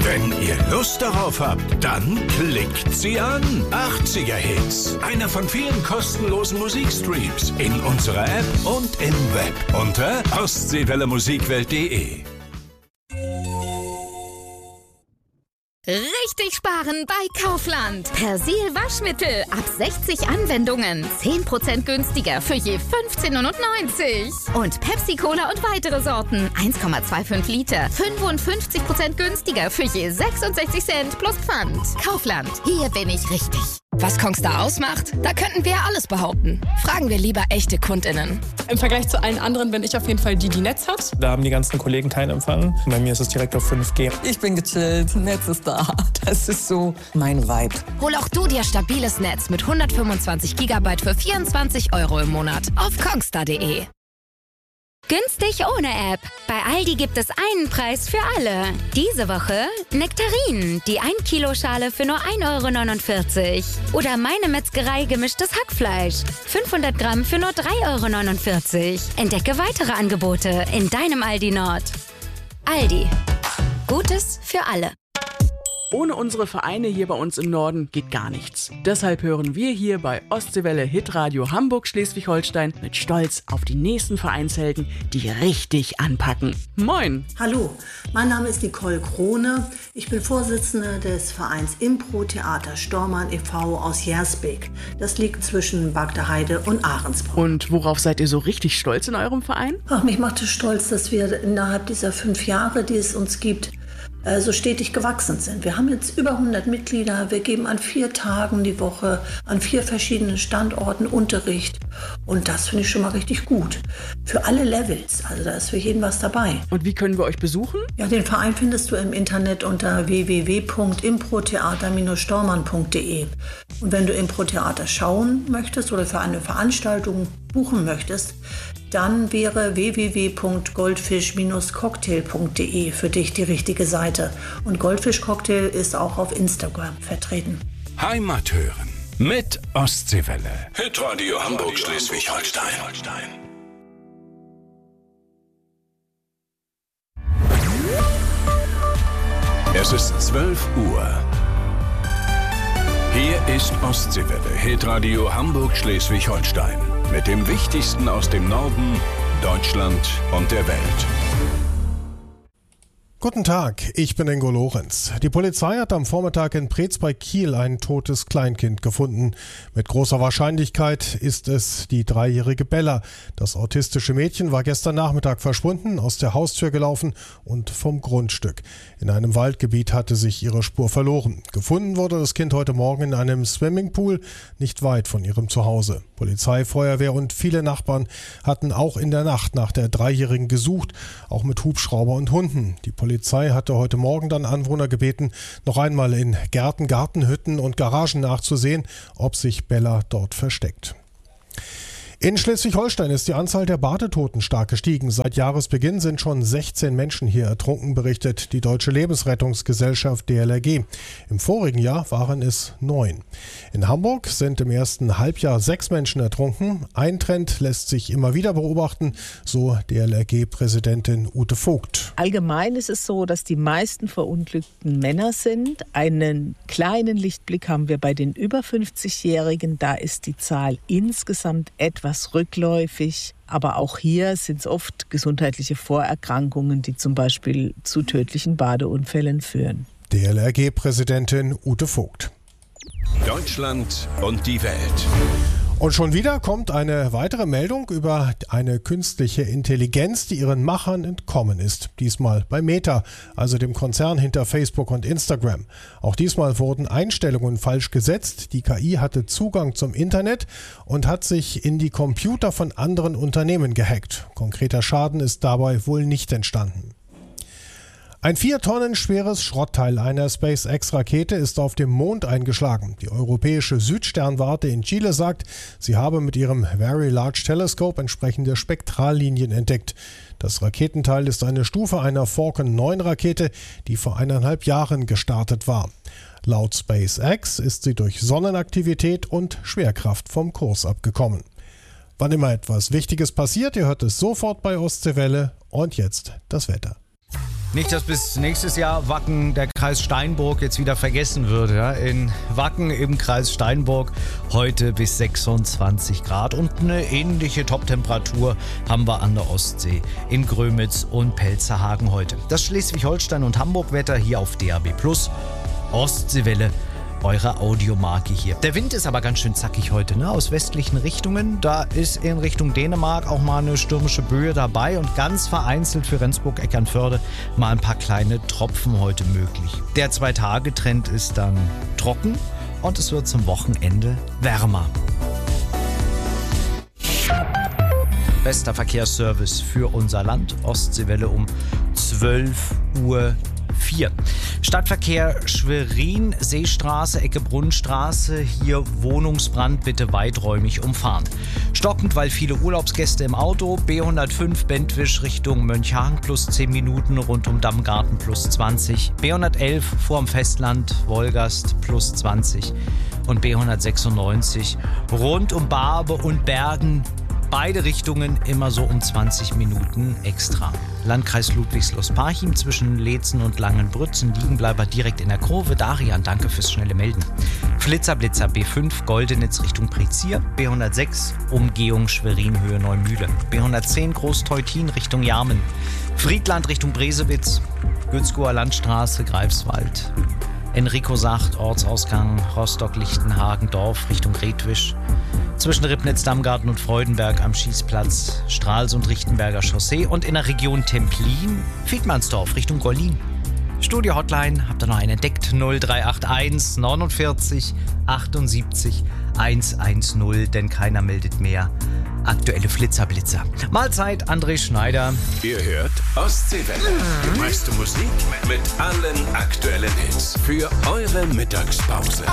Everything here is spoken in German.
Wenn ihr Lust darauf habt, dann klickt sie an. 80er Hits. Einer von vielen kostenlosen Musikstreams in unserer App und im Web unter ostseewellemusikwelt.de. Richtig sparen bei Kaufland. Persil Waschmittel ab 60 Anwendungen. 10% günstiger für je 15,99 €. Und Pepsi Cola und weitere Sorten. 1,25 Liter. 55% günstiger für je 66 Cent plus Pfand. Kaufland. Hier bin ich richtig. Was Kongstar ausmacht? Da könnten wir ja alles behaupten. Fragen wir lieber echte KundInnen. Im Vergleich zu allen anderen bin ich auf jeden Fall die Netz hat. Da haben die ganzen Kollegen keinen Empfang. Bei mir ist es direkt auf 5G. Ich bin gechillt, Netz ist da. Das ist so mein Vibe. Hol auch du dir stabiles Netz mit 125 GB für 24 € im Monat auf kongstar.de. Günstig ohne App. Bei Aldi gibt es einen Preis für alle. Diese Woche Nektarinen, die 1 Kilo Schale für nur 1,49 € Oder Meine Metzgerei gemischtes Hackfleisch. 500 Gramm für nur 3,49 €. Entdecke weitere Angebote in deinem Aldi Nord. Aldi. Gutes für alle. Ohne unsere Vereine hier bei uns im Norden geht gar nichts. Deshalb hören wir hier bei Ostseewelle Hitradio Hamburg-Schleswig-Holstein mit Stolz auf die nächsten Vereinshelden, die richtig anpacken. Moin! Hallo, mein Name ist Nicole Krone. Ich bin Vorsitzende des Vereins Impro-Theater Stormann e.V. aus Jersbek. Das liegt zwischen Bagdeheide und Ahrensbrunn. Und worauf seid ihr so richtig stolz in eurem Verein? Ach, mich macht es stolz, dass wir innerhalb dieser 5 Jahre, die es uns gibt, so stetig gewachsen sind. Wir haben jetzt über 100 Mitglieder. Wir geben an 4 Tagen die Woche an 4 verschiedenen Standorten Unterricht. Und das finde ich schon mal richtig gut. Für alle Levels. Also da ist für jeden was dabei. Und wie können wir euch besuchen? Ja, den Verein findest du im Internet unter www.improtheater-stormann.de. Und wenn du Impro-Theater schauen möchtest oder für eine Veranstaltung buchen möchtest, dann wäre www.goldfish-cocktail.de für dich die richtige Seite. Und Goldfish Cocktail ist auch auf Instagram vertreten. Heimat hören mit Ostseewelle. Hitradio Hamburg-Schleswig-Holstein. Es ist 12 Uhr. Hier ist Ostseewelle, Hitradio Hamburg-Schleswig-Holstein. Mit dem Wichtigsten aus dem Norden, Deutschland und der Welt. Guten Tag, ich bin Ingo Lorenz. Die Polizei hat am Vormittag in Preetz bei Kiel ein totes Kleinkind gefunden. Mit großer Wahrscheinlichkeit ist es die 3-jährige Bella. Das autistische Mädchen war gestern Nachmittag verschwunden, aus der Haustür gelaufen und vom Grundstück. In einem Waldgebiet hatte sich ihre Spur verloren. Gefunden wurde das Kind heute Morgen in einem Swimmingpool, nicht weit von ihrem Zuhause. Polizei, Feuerwehr und viele Nachbarn hatten auch in der Nacht nach der 3-Jährigen gesucht, auch mit Hubschrauber und Hunden. Die Polizei hatte heute Morgen dann Anwohner gebeten, noch einmal in Gärten, Gartenhütten und Garagen nachzusehen, ob sich Bella dort versteckt. In Schleswig-Holstein ist die Anzahl der Badetoten stark gestiegen. Seit Jahresbeginn sind schon 16 Menschen hier ertrunken, berichtet die Deutsche Lebensrettungsgesellschaft DLRG. Im vorigen Jahr waren es 9. In Hamburg sind im ersten Halbjahr 6 Menschen ertrunken. Ein Trend lässt sich immer wieder beobachten, so DLRG-Präsidentin Ute Vogt. Allgemein ist es so, dass die meisten Verunglückten Männer sind. Einen kleinen Lichtblick haben wir bei den über 50-Jährigen. Da ist die Zahl insgesamt etwas rückläufig. Aber auch hier sind es oft gesundheitliche Vorerkrankungen, die zum Beispiel zu tödlichen Badeunfällen führen. DLRG-Präsidentin Ute Vogt. Deutschland und die Welt. Und schon wieder kommt eine weitere Meldung über eine künstliche Intelligenz, die ihren Machern entkommen ist. Diesmal bei Meta, also dem Konzern hinter Facebook und Instagram. Auch diesmal wurden Einstellungen falsch gesetzt. Die KI hatte Zugang zum Internet und hat sich in die Computer von anderen Unternehmen gehackt. Konkreter Schaden ist dabei wohl nicht entstanden. Ein 4 Tonnen schweres Schrottteil einer SpaceX-Rakete ist auf dem Mond eingeschlagen. Die europäische Südsternwarte in Chile sagt, sie habe mit ihrem Very Large Telescope entsprechende Spektrallinien entdeckt. Das Raketenteil ist eine Stufe einer Falcon 9 Rakete, die vor 1,5 Jahren gestartet war. Laut SpaceX ist sie durch Sonnenaktivität und Schwerkraft vom Kurs abgekommen. Wann immer etwas Wichtiges passiert, ihr hört es sofort bei Ostseewelle. Und jetzt das Wetter. Nicht, dass bis nächstes Jahr Wacken, der Kreis Steinburg, jetzt wieder vergessen wird. Ja? In Wacken im Kreis Steinburg heute bis 26 Grad und eine ähnliche Top-Temperatur haben wir an der Ostsee in Grömitz und Pelzerhagen heute. Das Schleswig-Holstein und Hamburg-Wetter hier auf DAB+. Ostseewelle, eure Audiomarke hier. Der Wind ist aber ganz schön zackig heute, ne? Aus westlichen Richtungen. Da ist in Richtung Dänemark auch mal eine stürmische Böe dabei und ganz vereinzelt für Rendsburg-Eckernförde mal ein paar kleine Tropfen heute möglich. Der 2-Tage-Trend ist dann trocken und es wird zum Wochenende wärmer. Bester Verkehrsservice für unser Land. Ostseewelle um 12:04 Uhr. Stadtverkehr Schwerin, Seestraße, Ecke Brunnenstraße. Hier Wohnungsbrand, bitte weiträumig umfahren. Stockend, weil viele Urlaubsgäste im Auto. B105 Bentwisch Richtung Mönchhagen plus 10 Minuten, rund um Dammgarten plus 20. B111 vorm Festland, Wolgast plus 20. Und B196 rund um Barbe und Bergen. Beide Richtungen immer so um 20 Minuten extra. Landkreis Ludwigslust-Parchim zwischen Leetzen und Langenbrützen. Liegenbleiber direkt in der Kurve. Darian, danke fürs schnelle Melden. Flitzer-Blitzer B5 Goldenitz Richtung Prezier. B106 Umgehung Schwerin Höhe Neumühle. B110 Großteutin Richtung Jarmen. Friedland Richtung Bresewitz. Gützkower Landstraße Greifswald. Enrico Sacht Ortsausgang Rostock-Lichtenhagen-Dorf Richtung Redwisch. Zwischen Ribnitz-Dammgarten und Freudenberg am Schießplatz, Strahls- und Richtenberger Chaussee und in der Region Templin, Fiedmannsdorf Richtung Gollin. Studio-Hotline, habt ihr noch einen entdeckt? 0381 49 78 110, denn keiner meldet mehr. Aktuelle Flitzer-Blitzer. Mahlzeit, André Schneider. Ihr hört Ostseewelle. Die meiste Musik mit allen aktuellen Hits für eure Mittagspause.